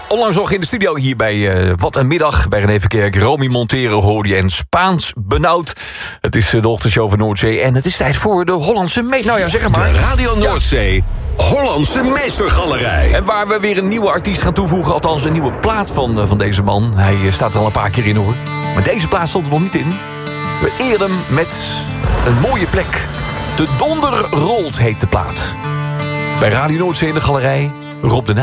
Onlangs nog in de studio hier bij Wat een Middag bij René Verkerk. Romy Montero hoorde je en Spaans benauwd. Het is de ochtendshow van Noordzee en het is tijd voor de Hollandse Nou ja, zeg het maar. De Radio Noordzee Hollandse Meestergalerij. En waar we weer een nieuwe artiest gaan toevoegen. Althans een nieuwe plaat van deze man. Hij staat er al een paar keer in hoor. Maar deze plaat stond er nog niet in. We eren hem met een mooie plek. De Donder rolt heet de plaat. Bij Radio Noordzee in de galerij Rob de Nijs.